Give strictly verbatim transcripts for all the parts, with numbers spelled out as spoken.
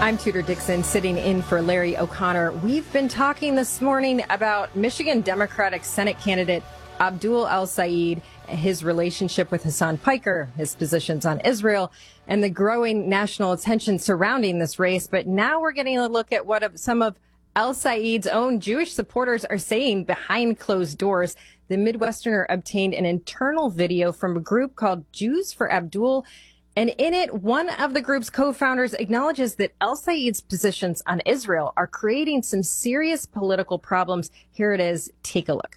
I'm Tudor Dixon, sitting in for Larry O'Connor. We've been talking this morning about Michigan Democratic Senate candidate Abdul El-Sayed, his relationship with Hasan Piker, his positions on Israel, and the growing national attention surrounding this race. But now we're getting a look at what some of El-Sayed's own Jewish supporters are saying behind closed doors. The Midwesterner obtained an internal video from a group called Jews for Abdul. And in it, one of the group's co-founders acknowledges that El-Sayed's positions on Israel are creating some serious political problems. Here it is. Take a look.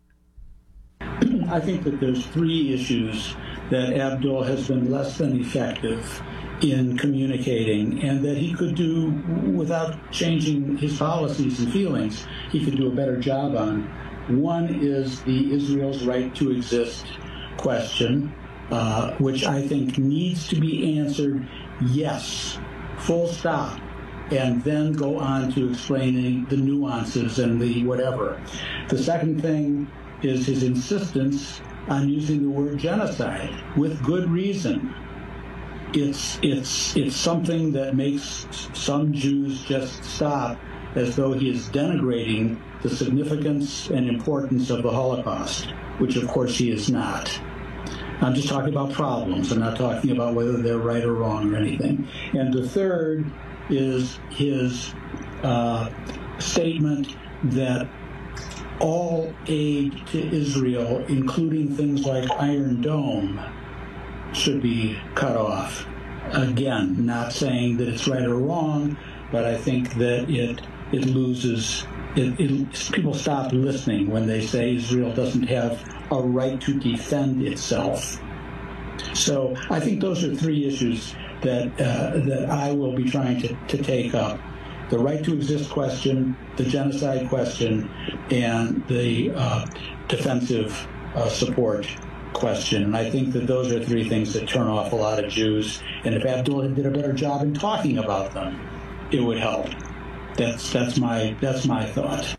I think that there's three issues that Abdul has been less than effective in communicating, and that he could do without changing his policies and feelings. He could do a better job on. One is the Israel's right to exist question. Uh, which I think needs to be answered yes, full stop, and then go on to explaining the nuances and the whatever. The second thing is his insistence on using the word genocide with good reason. It's, it's, it's something that makes some Jews just stop, as though he is denigrating the significance and importance of the Holocaust, which of course he is not. I'm just talking about problems. I'm not talking about whether they're right or wrong or anything. And the third is his uh, statement that all aid to Israel, including things like Iron Dome, should be cut off. Again, not saying that it's right or wrong, but I think that it it loses. It, it, people stop listening when they say Israel doesn't have a right to defend itself. So I think those are three issues that uh, that I will be trying to, to take up. The right to exist question, the genocide question, and the uh, defensive uh, support question. And I think that those are three things that turn off a lot of Jews. And if Abdul did a better job in talking about them, it would help. That's that's my that's my thought.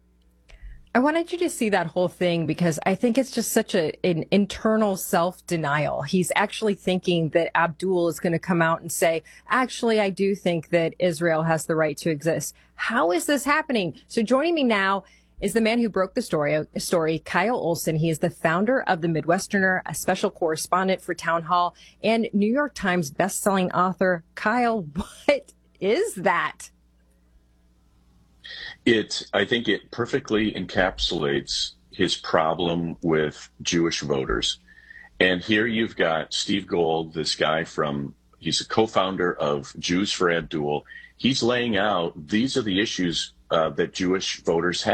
I wanted you to see that whole thing because I think it's just such a, an internal self-denial. He's actually thinking that Abdul is going to come out and say, actually, I do think that Israel has the right to exist. How is this happening? So joining me now is the man who broke the story, story, Kyle Olson. He is the founder of the Midwesterner, a special correspondent for Town Hall, and New York Times bestselling author. Kyle, what is that? It, I think it perfectly encapsulates his problem with Jewish voters. And here you've got Steve Gold, this guy from, he's a co-founder of Jews for Abdul. He's laying out, these are the issues uh, that Jewish voters have.